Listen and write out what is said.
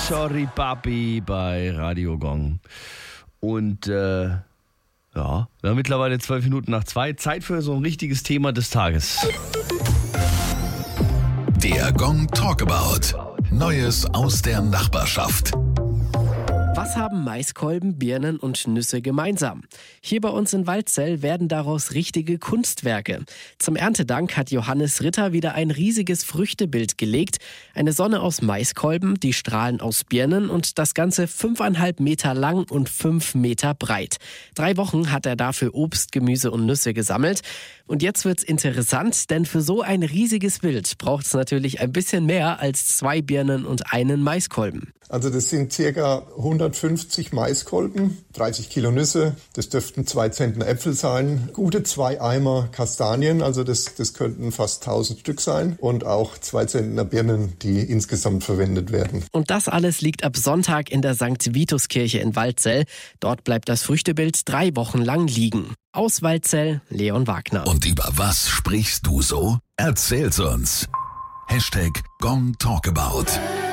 Sorry Papi bei Radio Gong. Und wir haben mittlerweile 12 Minuten nach 2. Zeit für so ein richtiges Thema des Tages. Der Gong Talkabout. Neues aus der Nachbarschaft. Was haben Maiskolben, Birnen und Nüsse gemeinsam? Hier bei uns in Waldzell werden daraus richtige Kunstwerke. Zum Erntedank hat Johannes Ritter wieder ein riesiges Früchtebild gelegt. Eine Sonne aus Maiskolben, die Strahlen aus Birnen und das Ganze 5,5 Meter lang und 5 Meter breit. 3 Wochen hat er dafür Obst, Gemüse und Nüsse gesammelt. Und jetzt wird's interessant, denn für so ein riesiges Bild braucht es natürlich ein bisschen mehr als 2 Birnen und einen Maiskolben. Also das sind ca. 150 Maiskolben, 30 Kilo Nüsse, das dürften 2 Zentner Äpfel sein, gute 2 Eimer Kastanien, also das könnten fast 1000 Stück sein und auch 2 Zentner Birnen, die insgesamt verwendet werden. Und das alles liegt ab Sonntag in der St. Vitus-Kirche in Waldzell. Dort bleibt das Früchtebild 3 Wochen lang liegen. Aus Waldzell, Leon Wagner. Und über was sprichst du so? Erzähl's uns. #GongTalkabout.